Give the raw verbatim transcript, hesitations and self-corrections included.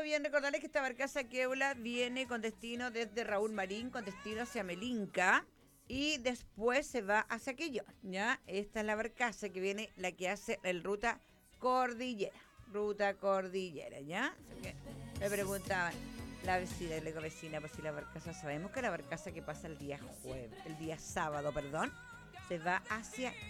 Pues bien, recordarles que esta barcaza Keula viene con destino desde Raúl Marín, con destino hacia Melinca, y después se va hacia Quillón, ¿ya? Esta es la barcaza que viene, la que hace el ruta Cordillera, ruta Cordillera, ¿ya? Así que me preguntaban, la vecina, le digo vecina, pues si la barcaza, sabemos que la barcaza que pasa el día jueves, el día sábado, perdón, se va hacia